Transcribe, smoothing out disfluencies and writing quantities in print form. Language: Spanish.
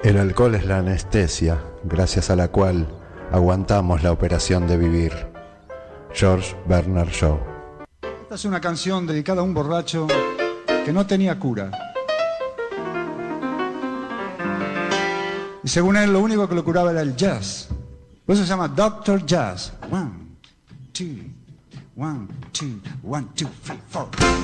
El alcohol es la anestesia, gracias a la cual aguantamos la operación de vivir. George Bernard Shaw. Esta es una canción dedicada a un borracho que no tenía cura. Y según él, lo único que lo curaba era el jazz. Por eso se llama Dr. Jazz. 1, 2, 1, 2, 1, 2, 3, 4.